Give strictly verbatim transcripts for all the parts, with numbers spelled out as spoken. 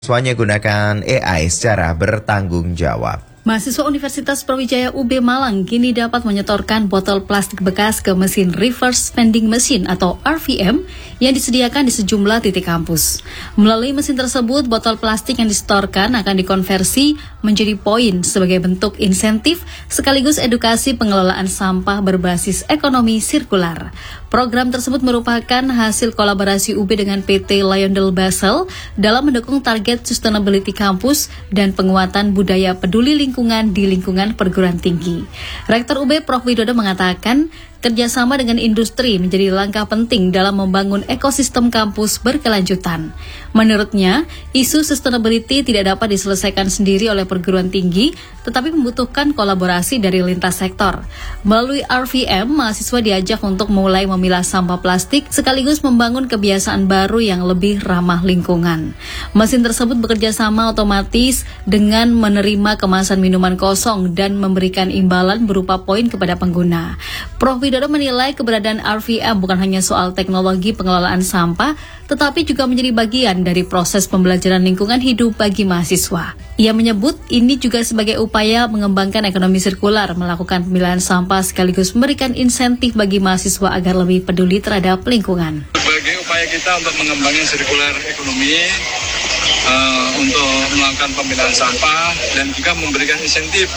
Mahasiswanya gunakan A I secara bertanggung jawab. Mahasiswa Universitas Brawijaya U B Malang kini dapat menyetorkan botol plastik bekas ke mesin reverse vending machine atau R V M yang disediakan di sejumlah titik kampus. Melalui mesin tersebut, botol plastik yang disetorkan akan dikonversi menjadi poin sebagai bentuk insentif sekaligus edukasi pengelolaan sampah berbasis ekonomi sirkular. Program tersebut merupakan hasil kolaborasi U B dengan P T LyondellBasell dalam mendukung target sustainability kampus dan penguatan budaya peduli lingkungan lingkungan di lingkungan perguruan tinggi. Rektor U B Profesor Widodo mengatakan, kerjasama dengan industri menjadi langkah penting dalam membangun ekosistem kampus berkelanjutan. Menurutnya, isu sustainability tidak dapat diselesaikan sendiri oleh perguruan tinggi, tetapi membutuhkan kolaborasi dari lintas sektor. Melalui R V M, mahasiswa diajak untuk mulai memilah sampah plastik sekaligus membangun kebiasaan baru yang lebih ramah lingkungan. Mesin tersebut bekerja sama otomatis dengan menerima kemasan minuman kosong dan memberikan imbalan berupa poin kepada pengguna. Profesor Widodo menilai keberadaan R V M bukan hanya soal teknologi pengelolaan sampah, tetapi juga menjadi bagian dari proses pembelajaran lingkungan hidup bagi mahasiswa. Ia menyebut ini juga sebagai upaya mengembangkan ekonomi sirkular, melakukan pemilahan sampah sekaligus memberikan insentif bagi mahasiswa agar lebih peduli terhadap lingkungan. Sebagai upaya kita untuk mengembangkan sirkular ekonomi, uh, untuk melakukan pemilahan sampah dan juga memberikan insentif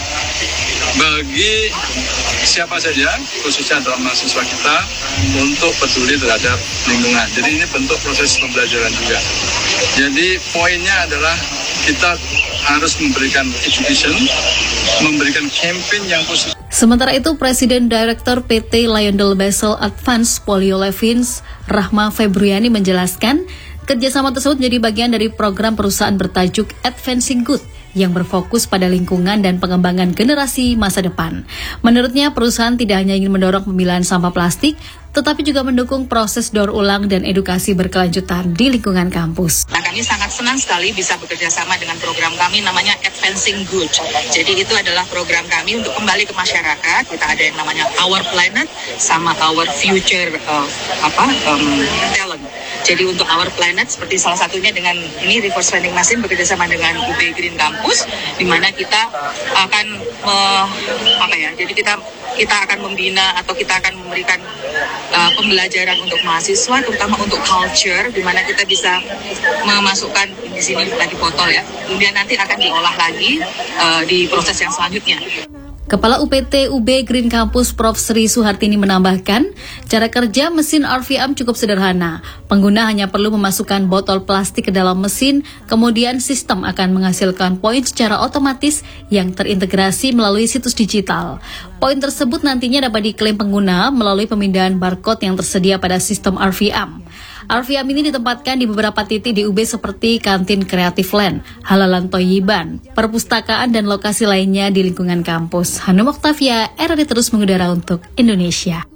bagi siapa saja, khususnya adalah mahasiswa kita, untuk peduli terhadap lingkungan. Jadi ini bentuk proses pembelajaran juga. Jadi poinnya adalah kita harus memberikan education, memberikan campaign yang positif. Sementara itu, Presiden Direktur P T LyondellBasell Advanced Polyolefins, Rahma Febriani menjelaskan, kerjasama tersebut menjadi bagian dari program perusahaan bertajuk Advancing Good yang berfokus pada lingkungan dan pengembangan generasi masa depan. Menurutnya, perusahaan tidak hanya ingin mendorong pemilahan sampah plastik, tetapi juga mendukung proses daur ulang dan edukasi berkelanjutan di lingkungan kampus. Nah, kami sangat senang sekali bisa bekerja sama dengan program kami namanya Advancing Good. Jadi itu adalah program kami untuk kembali ke masyarakat. Kita ada yang namanya Our Planet sama Our Future uh, apa um, Talent. Jadi untuk Our Planet seperti salah satunya dengan ini reverse vending machine bekerja sama dengan U B Green Campus, di mana kita akan uh, apa ya? Jadi kita kita akan membina atau kita akan memberikan uh, pembelajaran untuk mahasiswa, terutama untuk culture, di mana kita bisa memasukkan di sini tadi botol ya, kemudian nanti akan diolah lagi uh, di proses yang selanjutnya. Kepala U P T U B Green Campus Profesor Sri Suhartini menambahkan, cara kerja mesin R V M cukup sederhana. Pengguna hanya perlu memasukkan botol plastik ke dalam mesin, kemudian sistem akan menghasilkan poin secara otomatis yang terintegrasi melalui situs digital. Poin tersebut nantinya dapat diklaim pengguna melalui pemindahan barcode yang tersedia pada sistem R V M. R V M ini ditempatkan di beberapa titik di U B seperti kantin Creative Land, Halalan Toyiban, perpustakaan dan lokasi lainnya di lingkungan kampus. Hanum Oktavia, R R D terus mengudara untuk Indonesia.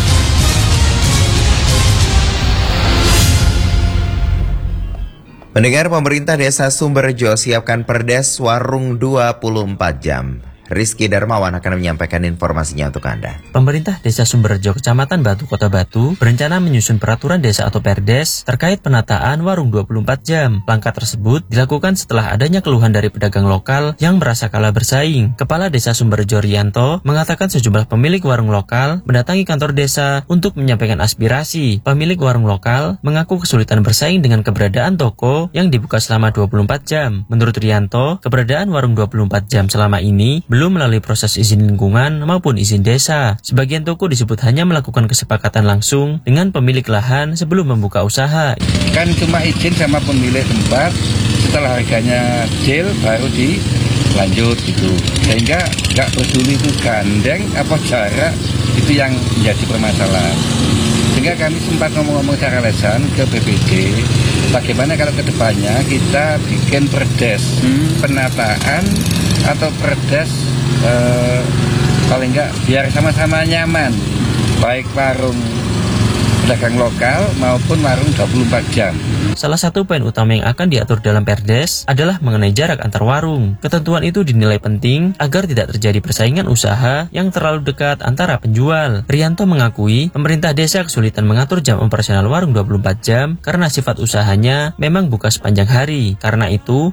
Mendengar pemerintah Desa Sumberjo siapkan perdes warung dua puluh empat jam. Rizky Darmawan akan menyampaikan informasinya untuk Anda. Pemerintah Desa Sumberjo, Kecamatan Batu, Kota Batu, berencana menyusun peraturan desa atau perdes terkait penataan warung dua puluh empat jam. Langkah tersebut dilakukan setelah adanya keluhan dari pedagang lokal yang merasa kalah bersaing. Kepala Desa Sumberjo Rianto mengatakan sejumlah pemilik warung lokal mendatangi kantor desa untuk menyampaikan aspirasi. Pemilik warung lokal mengaku kesulitan bersaing dengan keberadaan toko yang dibuka selama dua puluh empat jam. Menurut Rianto, keberadaan warung dua puluh empat jam selama ini belum melalui proses izin lingkungan maupun izin desa. Sebagian toko disebut hanya melakukan kesepakatan langsung dengan pemilik lahan sebelum membuka usaha. Kan cuma izin sama pemilik tempat, setelah harganya deal baru dilanjut gitu. Sehingga nggak peduli itu gandeng apa jarak, itu yang menjadi permasalahan. Sehingga kami sempat ngomong-ngomong secara lesan ke B P D, bagaimana kalau kedepannya kita bikin perdes hmm. penataan atau perdes eh, paling enggak biar sama-sama nyaman, baik warung pedagang lokal maupun warung dua puluh empat jam. Salah satu poin utama yang akan diatur dalam Perdes adalah mengenai jarak antar warung. Ketentuan itu dinilai penting agar tidak terjadi persaingan usaha yang terlalu dekat antara penjual. Rianto mengakui pemerintah desa kesulitan mengatur jam operasional warung dua puluh empat jam karena sifat usahanya memang buka sepanjang hari. Karena itu,